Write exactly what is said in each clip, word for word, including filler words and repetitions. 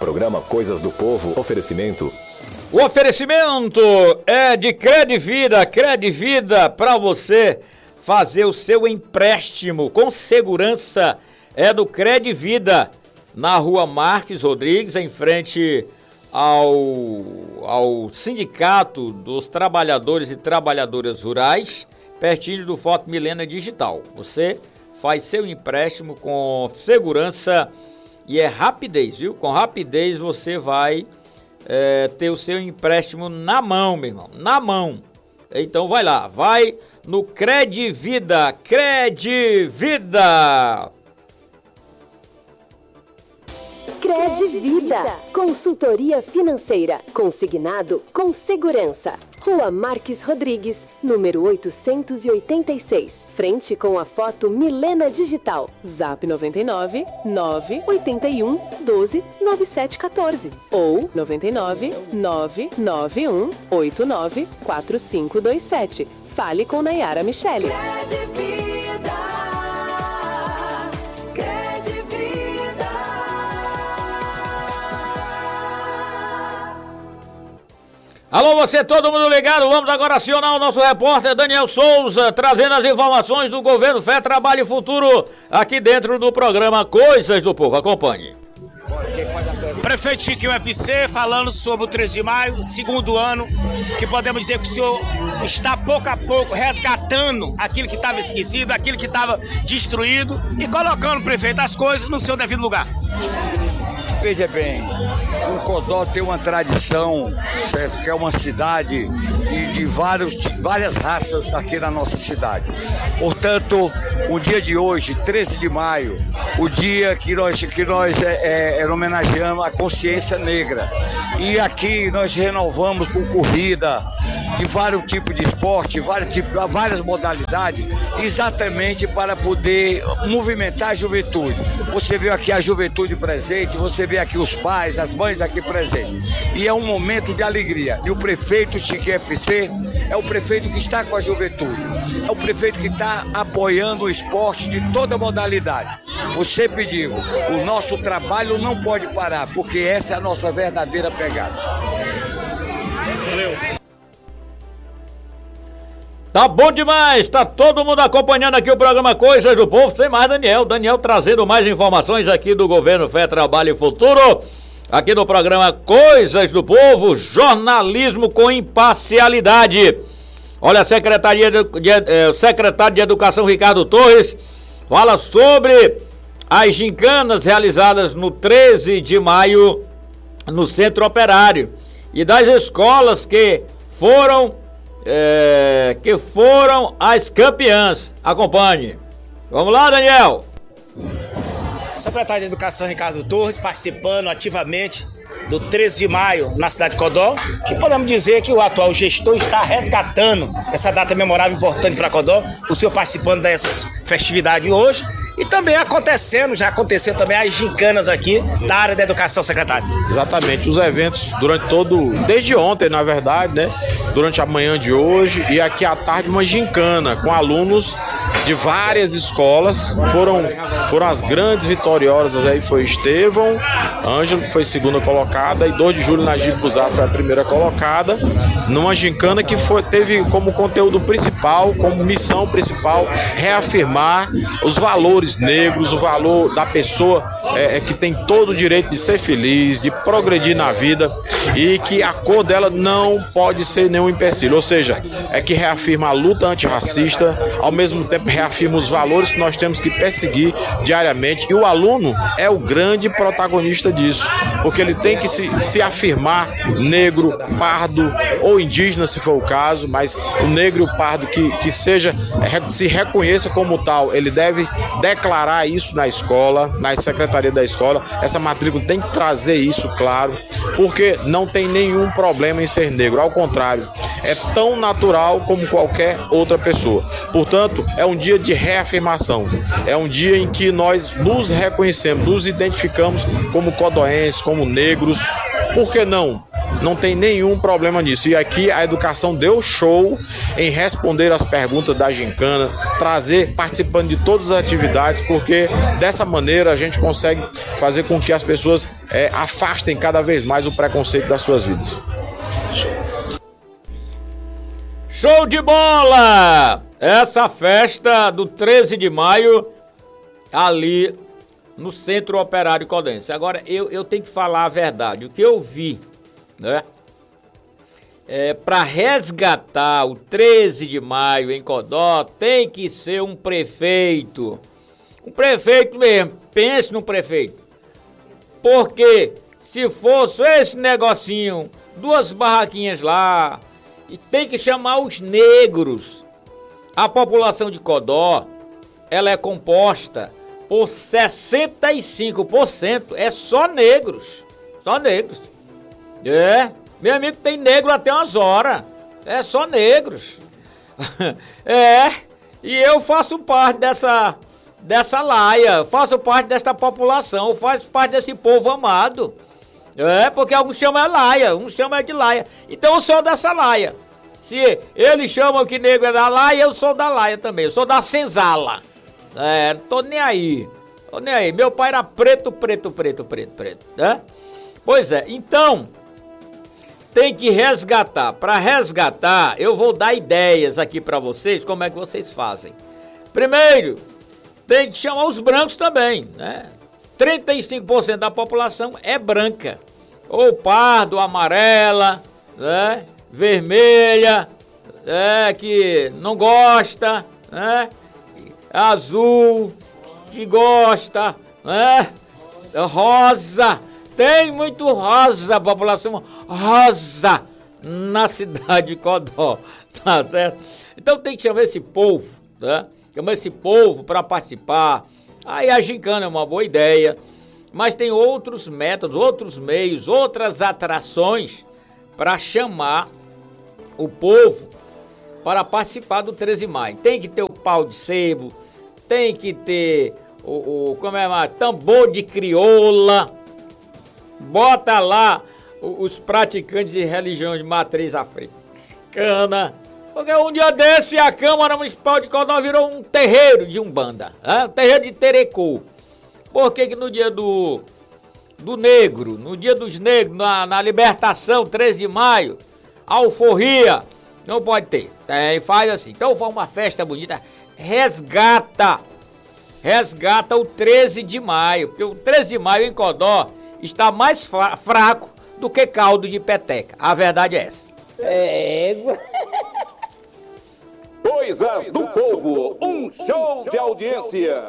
Programa Coisas do Povo. Oferecimento. O oferecimento é de Credivida. Credivida para você fazer o seu empréstimo com segurança é do Credivida. Na rua Marques Rodrigues, em frente ao, ao Sindicato dos Trabalhadores e Trabalhadoras Rurais, pertinho do Foto Milena Digital. Você faz seu empréstimo com segurança e é rapidez, viu? Com rapidez você vai é, ter o seu empréstimo na mão, meu irmão, na mão. Então vai lá, vai no Credivida, Credivida. Credivida, consultoria financeira, consignado com segurança. Rua Marques Rodrigues, número oitocentos e oitenta e seis, frente com a Foto Milena Digital. Zap noventa e nove, nove oito um, doze, nove sete um quatro ou noventa e nove, nove nove um, oito nove, quatro cinco dois sete. Fale com Nayara Michele. Alô, você, todo mundo ligado? Vamos agora acionar o nosso repórter Daniel Souza, trazendo as informações do Governo Fé, Trabalho e Futuro, aqui dentro do programa Coisas do Povo. Acompanhe. Prefeito Chiquinho F C falando sobre o treze de maio, segundo ano, que podemos dizer que o senhor está pouco a pouco resgatando aquilo que estava esquecido, aquilo que estava destruído e colocando, prefeito, as coisas no seu devido lugar. Veja bem, o Codó tem uma tradição, certo? Que é uma cidade de, de, vários, de várias raças aqui na nossa cidade. Portanto, o dia de hoje, treze de maio, o dia que nós, que nós é, é, homenageamos a consciência negra. E aqui nós renovamos com corrida, de vários tipos de esporte, vários tipos, várias modalidades, exatamente para poder movimentar a juventude. Você vê aqui a juventude presente, você vê aqui os pais, as mães aqui presentes. E é um momento de alegria. E o prefeito Chiquinho F C é o prefeito que está com a juventude. É o prefeito que está apoiando o esporte de toda modalidade. Eu sempre digo, o nosso trabalho não pode parar, porque essa é a nossa verdadeira pegada. Valeu. Tá bom demais, tá todo mundo acompanhando aqui o programa Coisas do Povo, sem mais Daniel, Daniel trazendo mais informações aqui do Governo Fé, Trabalho e Futuro, aqui no programa Coisas do Povo, jornalismo com imparcialidade. Olha, a Secretaria de, de, eh, o secretário de Educação, Ricardo Torres, fala sobre as gincanas realizadas no treze de maio no Centro Operário e das escolas que foram É, que foram as campeãs. Acompanhe. Vamos lá, Daniel. Secretário de Educação Ricardo Torres participando ativamente do treze de maio na cidade de Codó, que podemos dizer que o atual gestor está resgatando essa data memorável importante para Codó, o senhor participando dessas festividades hoje e também acontecendo, já aconteceu também as gincanas aqui da área da educação, secretário. Exatamente, os eventos durante todo, desde ontem na verdade, né, durante a manhã de hoje e aqui à tarde uma gincana com alunos de várias escolas, foram, foram as grandes vitoriosas aí, foi Estevão, Ângelo, que foi segunda colocada, e dois de julho Najib Buzar foi a primeira colocada, numa gincana que foi, teve como conteúdo principal, como missão principal, reafirmar os valores negros, o valor da pessoa é, que tem todo o direito de ser feliz, de progredir na vida e que a cor dela não pode ser nenhum empecilho, ou seja, é que reafirma a luta antirracista, ao mesmo tempo reafirma os valores que nós temos que perseguir diariamente, e o aluno é o grande protagonista disso, porque ele tem que se, se afirmar negro, pardo ou indígena, se for o caso, mas o negro e o pardo que, que seja, se reconheça como tal, ele deve declarar isso na escola, na secretaria da escola. Essa matrícula tem que trazer isso, claro, porque não tem nenhum problema em ser negro, ao contrário, é tão natural como qualquer outra pessoa. Portanto, é um dia de reafirmação, é um dia em que nós nos reconhecemos, nos identificamos como codoenses, como negros. Por que não não tem nenhum problema nisso. E aqui a educação deu show em responder as perguntas da gincana, trazer, participando de todas as atividades, porque dessa maneira a gente consegue fazer com que as pessoas é, afastem cada vez mais o preconceito das suas vidas. Show de bola! Essa festa do treze de maio ali no Centro Operário Codense. Agora, eu, eu tenho que falar a verdade. O que eu vi, né? É, para resgatar o treze de maio em Codó, tem que ser um prefeito. Um prefeito mesmo. Pense no prefeito. Porque se fosse esse negocinho, duas barraquinhas lá, e tem que chamar os negros. A população de Codó, ela é composta por sessenta e cinco por cento é só negros. Só negros. É, meu amigo, tem negro até umas horas. É só negros. É, e eu faço parte dessa, dessa laia, faço parte desta população, faço parte desse povo amado. É, porque alguns chamam é laia, uns chamam é de laia. Então eu sou dessa laia. Se eles chamam que negro é da laia, eu sou da laia também. Eu sou da senzala. É, não tô nem aí. Tô nem aí. Meu pai era preto, preto, preto, preto, preto. Né? Pois é, então tem que resgatar. Para resgatar, eu vou dar ideias aqui para vocês, como é que vocês fazem. Primeiro, tem que chamar os brancos também, né? trinta e cinco por cento da população é branca. Ou pardo, amarela, né? Vermelha, é, que não gosta, né? Azul, que gosta, né? Rosa, tem muito rosa, população rosa na cidade de Codó, tá certo? Então tem que chamar esse povo, né? Chamar esse povo para participar. Aí a gincana é uma boa ideia, mas tem outros métodos, outros meios, outras atrações para chamar o povo para participar do treze de maio. Tem que ter o pau de sebo, tem que ter o, o como é mais, tambor de crioula, bota lá os praticantes de religião de matriz africana, porque um dia desse a Câmara Municipal de Codó virou um terreiro de umbanda, né? Um terreiro de terecô. Por que que no dia do, do negro, no dia dos negros, na, na libertação, treze de maio, alforria, não pode ter. Tem, faz assim. Então faz uma festa bonita, resgata, resgata o treze de maio, porque o treze de maio em Codó está mais fraco do que caldo de peteca. A verdade é essa. É. Coisas do Povo, um show de audiência.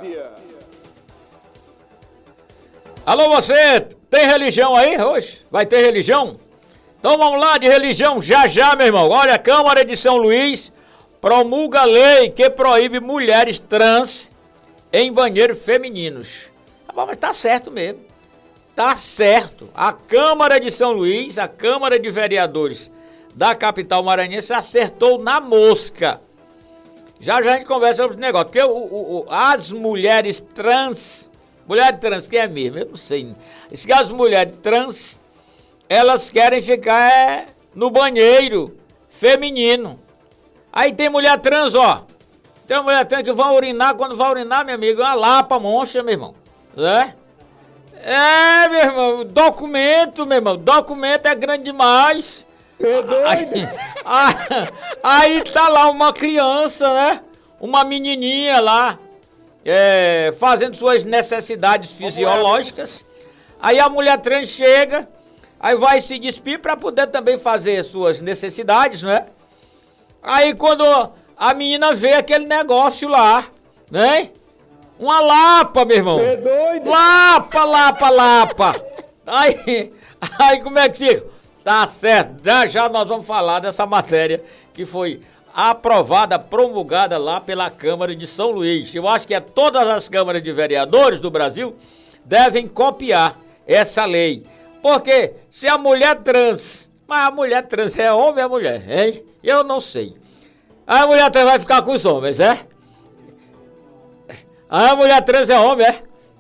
Alô, você, tem religião aí hoje? Vai ter religião? Então vamos lá de religião já já, meu irmão. Olha, a Câmara de São Luís promulga lei que proíbe mulheres trans em banheiros femininos. Mas tá certo mesmo. Tá certo. A Câmara de São Luís, a Câmara de Vereadores da capital maranhense acertou na mosca. Já já a gente conversa sobre esse negócio. Porque o, o, o, as mulheres trans, mulher trans, quem é mesmo? Eu não sei. Diz que as mulheres trans, elas querem ficar é, no banheiro feminino. Aí tem mulher trans, ó. Tem mulher trans que vai urinar, quando vai urinar, meu amigo, é uma lapa monstra, meu irmão. Né? É, meu irmão, documento, meu irmão, documento é grande demais. É doido? Aí, aí, aí tá lá uma criança, né? Uma menininha lá, é, fazendo suas necessidades fisiológicas. Aí a mulher trans chega, aí vai se despir para poder também fazer suas necessidades, né? Aí quando a menina vê aquele negócio lá, né? Uma lapa, meu irmão. É doido? Lapa, lapa, lapa. Aí, aí como é que fica? Tá certo, já já nós vamos falar dessa matéria que foi aprovada, promulgada lá pela Câmara de São Luís. Eu acho que é todas as câmaras de vereadores do Brasil devem copiar essa lei. Porque se a mulher trans, mas a mulher trans é homem ou é mulher, hein? Eu não sei. A mulher trans vai ficar com os homens, é? A mulher trans é homem, é?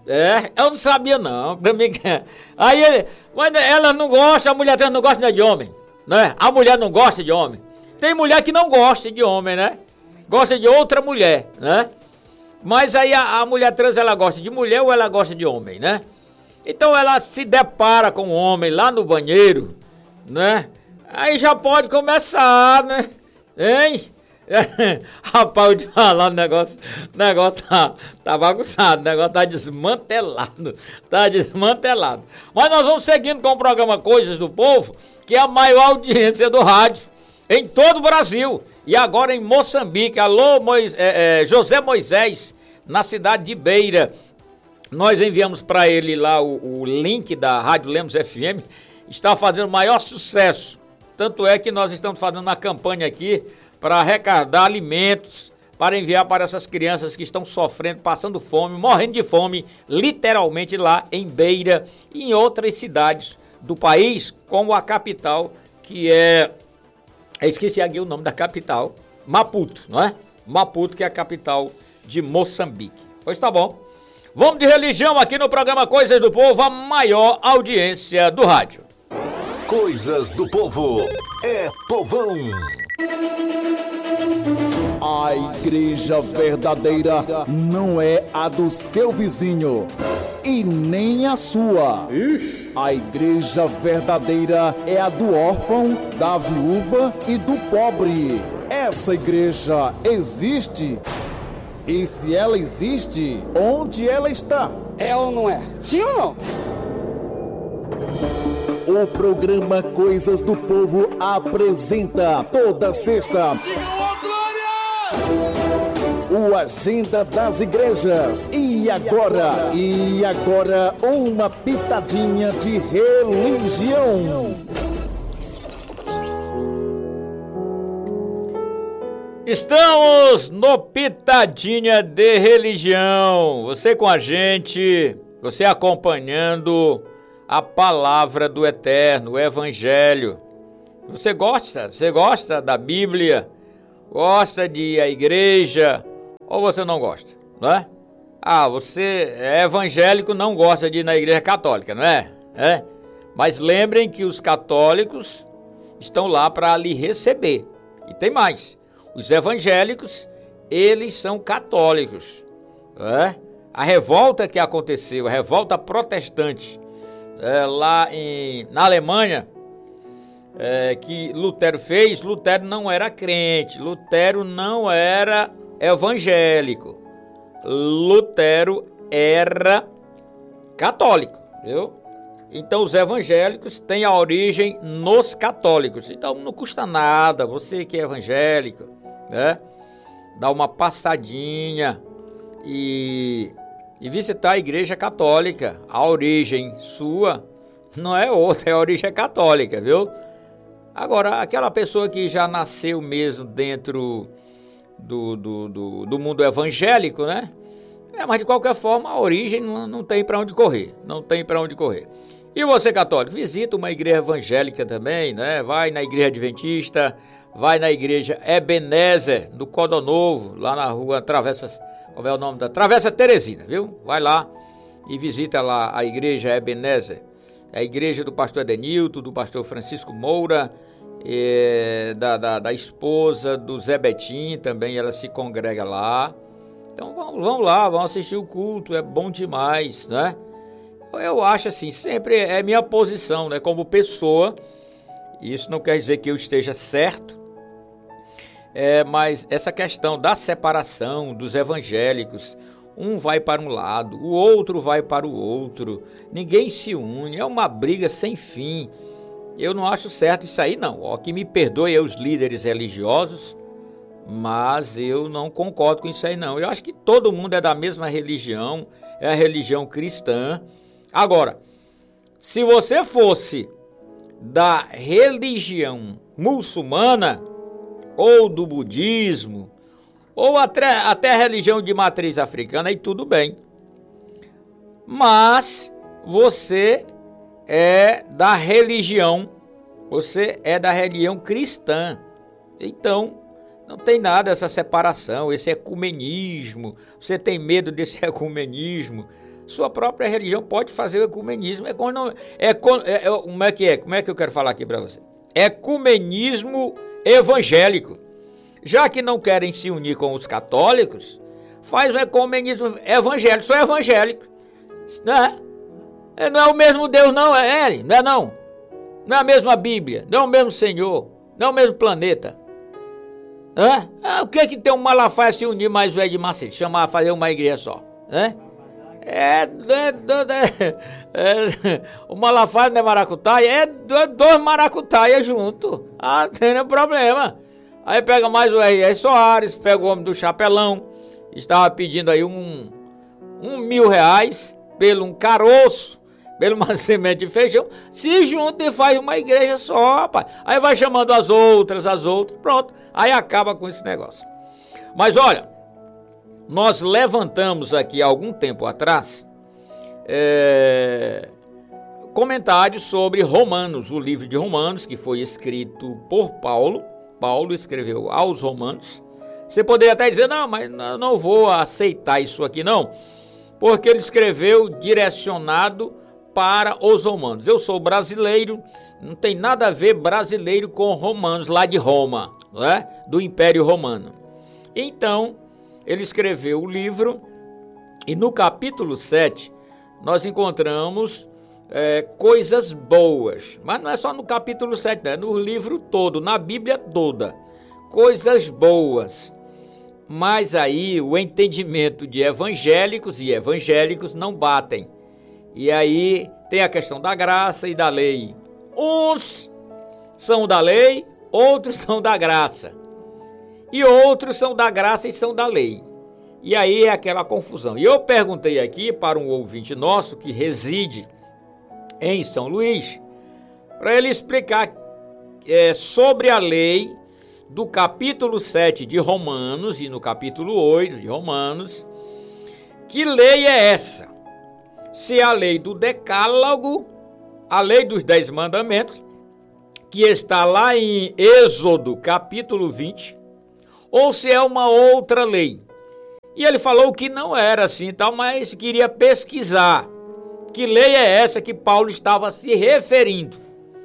É, eu não sabia não. Aí ele, mas ela não gosta, a mulher trans não gosta de homem, né? A mulher não gosta de homem. Tem mulher que não gosta de homem, né? Gosta de outra mulher, né? Mas aí a, a mulher trans, ela gosta de mulher ou ela gosta de homem, né? Então ela se depara com um homem lá no banheiro, né? Aí já pode começar, né? Hein? Rapaz, eu te falar, o negócio, o negócio tá, tá bagunçado, o negócio tá desmantelado, tá desmantelado. Mas nós vamos seguindo com o programa Coisas do Povo, que é a maior audiência do rádio em todo o Brasil. E agora em Moçambique. Alô, Mois, é, é, José Moisés, na cidade de Beira. Nós enviamos para ele lá o, o link da Rádio Lemos F M. Está fazendo o maior sucesso. Tanto é que nós estamos fazendo uma campanha aqui para arrecadar alimentos, para enviar para essas crianças que estão sofrendo, passando fome, morrendo de fome, literalmente lá em Beira e em outras cidades do país, como a capital, que é... Eu esqueci aqui o nome da capital, Maputo, não é? Maputo, que é a capital de Moçambique. Pois tá bom. Vamos de religião aqui no programa Coisas do Povo, a maior audiência do rádio. Coisas do Povo é povão. A igreja verdadeira não é a do seu vizinho e nem a sua. Ixi. A igreja verdadeira é a do órfão, da viúva e do pobre. Essa igreja existe? E se ela existe, onde ela está? É ou não é? Sim ou não? O programa Coisas do Povo apresenta toda sexta o Agenda das Igrejas. E agora, e agora uma pitadinha de religião. Estamos no Pitadinha de Religião. Você com a gente, você acompanhando a palavra do Eterno, o Evangelho. Você gosta? Você gosta da Bíblia? Gosta de ir à igreja? Ou você não gosta? Não é? Ah, você é evangélico, não gosta de ir na igreja católica, não é? É? Mas lembrem que os católicos estão lá para lhe receber. E tem mais. Os evangélicos, eles são católicos. Não é? A revolta que aconteceu, a revolta protestante, É, lá em, na Alemanha, é, que Lutero fez, Lutero não era crente, Lutero não era evangélico, Lutero era católico, viu? Então os evangélicos têm a origem nos católicos, então não custa nada, você que é evangélico, né? Dá uma passadinha e... E visitar a igreja católica. A origem sua não é outra, é a origem católica, viu? Agora, aquela pessoa que já nasceu mesmo dentro do, do, do, do mundo evangélico, né? É, mas de qualquer forma, a origem não, não tem para onde correr. Não tem para onde correr. E você, católico, visita uma igreja evangélica também, né? Vai na igreja adventista, vai na igreja Ebenezer, do Codó Novo, lá na rua Travessas... Como é o nome da... Travessa Teresina, viu? Vai lá e visita lá a igreja Ebenezer. É a igreja do pastor Edenilton, do pastor Francisco Moura, e da, da, da esposa do Zé Betim, também ela se congrega lá. Então vamos, vamos lá, vamos assistir o culto, é bom demais, né? Eu acho assim, sempre é minha posição, né? Como pessoa, isso não quer dizer que eu esteja certo, É, mas essa questão da separação dos evangélicos, um vai para um lado, o outro vai para o outro, ninguém se une, é uma briga sem fim. Eu não acho certo isso aí não, ó, que me perdoe os líderes religiosos, mas eu não concordo com isso aí não. Eu acho que todo mundo é da mesma religião, é a religião cristã. Agora, se você fosse da religião muçulmana, ou do budismo, ou até, até a religião de matriz africana, aí tudo bem. Mas você é da religião, você é da religião cristã. Então, não tem nada essa separação, esse ecumenismo. Você tem medo desse ecumenismo, sua própria religião pode fazer o ecumenismo. É, quando, é, é, é, como é que é? Como é que eu quero falar aqui para você? Ecumenismo evangélico. Já que não querem se unir com os católicos, faz o ecumenismo evangélico, só evangélico. Não é, não é o mesmo Deus, não, é ele, não é não. Não é a mesma Bíblia, não é o mesmo Senhor, não é o mesmo planeta. É? Ah, o que é que tem um Malafaia se unir mais o Ed Macedo, chamar, fazer uma igreja só? É? É, é, é, é o Malafaia não é maracutaia, é dois maracutaias juntos. Ah, não tem problema. Aí pega mais o R R Soares, pega o homem do chapelão, estava pedindo aí um, um mil reais pelo um caroço, pelo uma semente de feijão, se junta e faz uma igreja só, rapaz. Aí vai chamando as outras, as outras, pronto. Aí acaba com esse negócio. Mas olha, nós levantamos aqui há algum tempo atrás é, comentários sobre Romanos, o livro de Romanos, que foi escrito por Paulo. Paulo escreveu aos Romanos. Você poderia até dizer, não, mas não vou aceitar isso aqui não, porque ele escreveu direcionado para os romanos. Eu sou brasileiro, não tem nada a ver brasileiro com romanos lá de Roma, né? Do Império Romano. Então, ele escreveu o livro e no capítulo sete nós encontramos é, coisas boas. Mas não é só no capítulo sete, né? No livro todo, na Bíblia toda. Coisas boas. Mas aí o entendimento de evangélicos e evangélicos não batem. E aí tem a questão da graça e da lei. Uns são da lei, outros são da graça. E outros são da graça e são da lei. E aí é aquela confusão. E eu perguntei aqui para um ouvinte nosso que reside em São Luís, para ele explicar é, sobre a lei do capítulo sete de Romanos e no capítulo oito de Romanos. Que lei é essa? Se é a lei do decálogo, a lei dos dez mandamentos, que está lá em Êxodo capítulo vinte, ou se é uma outra lei. E ele falou que não era assim, tal, mas queria pesquisar que lei é essa que Paulo estava se referindo.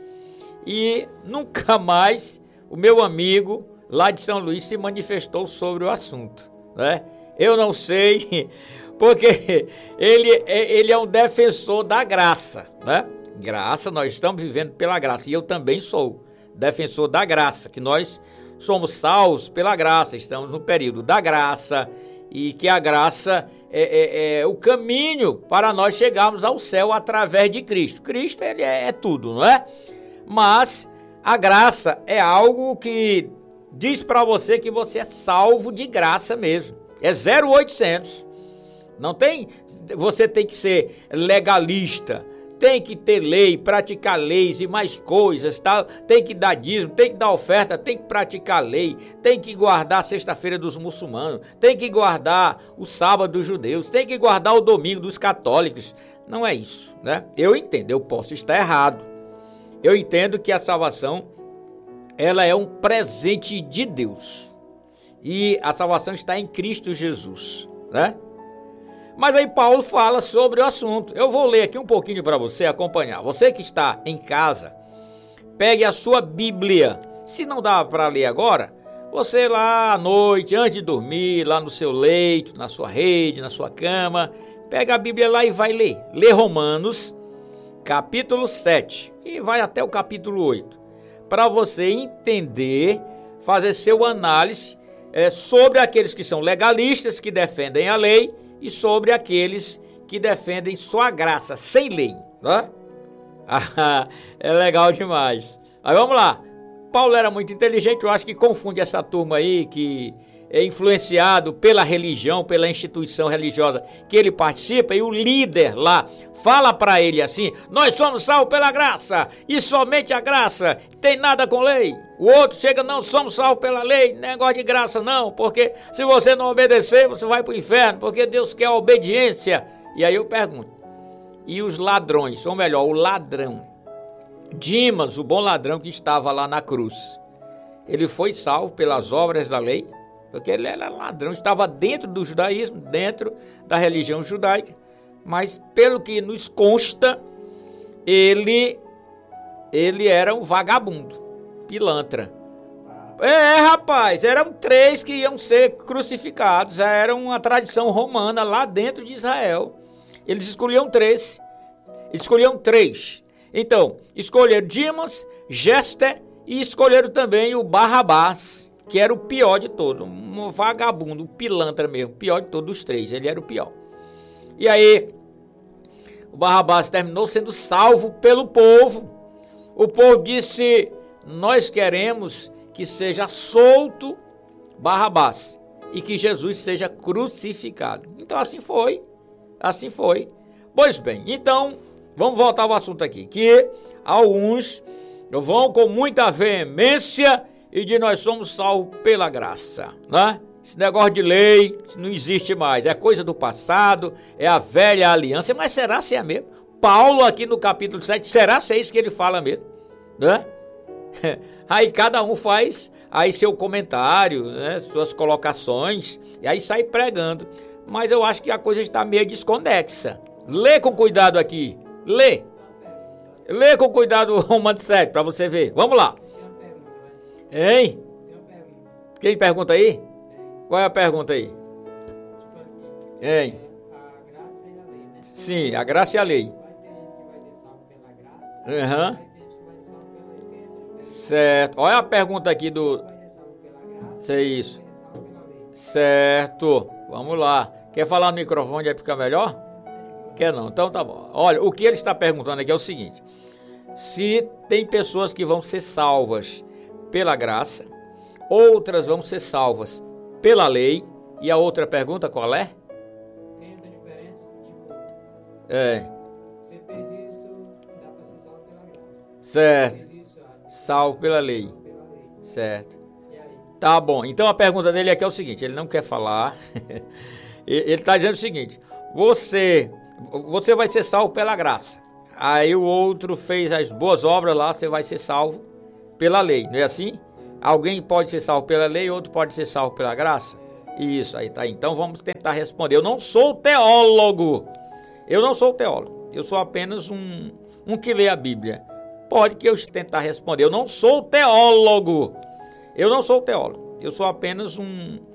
E nunca mais o meu amigo lá de São Luís se manifestou sobre o assunto, né? Eu não sei, porque ele, ele é um defensor da graça, né? Graça, nós estamos vivendo pela graça, e eu também sou defensor da graça, que nós somos salvos pela graça, estamos no período da graça, e que a graça é, é, é o caminho para nós chegarmos ao céu através de Cristo. Cristo, ele é, é tudo, não é? Mas a graça é algo que diz para você que você é salvo de graça mesmo. É zero oitocentos. Não tem, você tem que ser legalista, tem que ter lei, praticar leis e mais coisas, tá? Tem que dar dízimo, tem que dar oferta, tem que praticar lei, tem que guardar a sexta-feira dos muçulmanos, tem que guardar o sábado dos judeus, tem que guardar o domingo dos católicos. Não é isso, né? Eu entendo, eu posso estar errado. Eu entendo que a salvação, ela é um presente de Deus. E a salvação está em Cristo Jesus, né? Mas aí Paulo fala sobre o assunto. Eu vou ler aqui um pouquinho para você acompanhar. Você que está em casa, pegue a sua Bíblia. Se não dá para ler agora, você lá à noite, antes de dormir, lá no seu leito, na sua rede, na sua cama, pega a Bíblia lá e vai ler. Lê Romanos, capítulo sete, e vai até o capítulo oito. Para você entender, fazer seu análise é, sobre aqueles que são legalistas, que defendem a lei, e sobre aqueles que defendem só a graça, sem lei, né? É legal demais. Aí vamos lá. Paulo era muito inteligente, eu acho que confunde essa turma aí que é influenciado pela religião, pela instituição religiosa que ele participa, e o líder lá fala para ele assim: nós somos salvos pela graça, e somente a graça, tem nada com lei. O outro chega: não somos salvos pela lei, negócio de graça não, porque se você não obedecer, você vai para o inferno, porque Deus quer a obediência. E aí eu pergunto, e os ladrões, ou melhor, o ladrão, Dimas, o bom ladrão que estava lá na cruz, ele foi salvo pelas obras da lei? Porque ele era ladrão, estava dentro do judaísmo, dentro da religião judaica, mas pelo que nos consta, ele, ele era um vagabundo, pilantra. É, rapaz, eram três que iam ser crucificados, era uma tradição romana lá dentro de Israel. Eles escolhiam três, escolhiam três. Então, escolheram Dimas, Géster e escolheram também o Barrabás, que era o pior de todos, um vagabundo, um pilantra mesmo, pior de todos os três, ele era o pior. E aí, o Barrabás terminou sendo salvo pelo povo. O povo disse, nós queremos que seja solto Barrabás e que Jesus seja crucificado. Então assim foi, assim foi. Pois bem, então, vamos voltar ao assunto aqui, que alguns vão com muita veemência e de nós somos salvos pela graça, né? Esse negócio de lei não existe mais, é coisa do passado, é a velha aliança, mas será se é mesmo? Paulo aqui no capítulo sete, será se é isso que ele fala mesmo, né? Aí cada um faz aí seu comentário, né, suas colocações, e aí sai pregando. Mas eu acho que a coisa está meio desconexa. Lê com cuidado aqui, lê. Lê com cuidado o Romano sete, para você ver. Vamos lá. Hein? Quem pergunta aí? Qual é a pergunta aí? Hein? Sim, a graça e a lei. Aham. Uhum. Certo. Olha a pergunta aqui do... Sei isso. Certo. Vamos lá. Quer falar no microfone aí ficar melhor? Quer não? Então tá bom. Olha, o que ele está perguntando aqui é o seguinte. Se tem pessoas que vão ser salvas pela graça, outras vão ser salvas pela lei. E a outra pergunta qual é? Tem essa diferença? Tipo... É. Você fez isso, dá pra ser salvo pela graça. Certo. Salvo pela lei. Certo. Tá bom. Então a pergunta dele aqui é o seguinte, ele não quer falar. Ele está dizendo o seguinte, você, você vai ser salvo pela graça. Aí o outro fez as boas obras lá, você vai ser salvo pela lei, não é assim? Alguém pode ser salvo pela lei, outro pode ser salvo pela graça? Isso, aí tá aí. Então vamos tentar responder. Eu não sou teólogo. Eu não sou teólogo. Eu sou apenas um, um que lê a Bíblia. Pode que eu tentar responder. Eu não sou teólogo. Eu não sou teólogo. Eu sou apenas um,